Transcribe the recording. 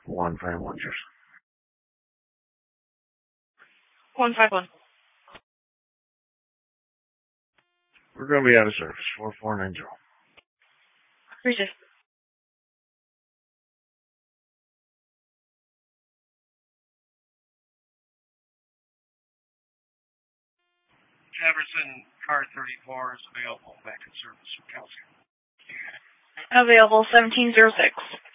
One frame, one cheers. 151. We're going to be out of service. 4490. Appreciate it. Jefferson, car 34 is available back in service from Kelsey. Available 1706.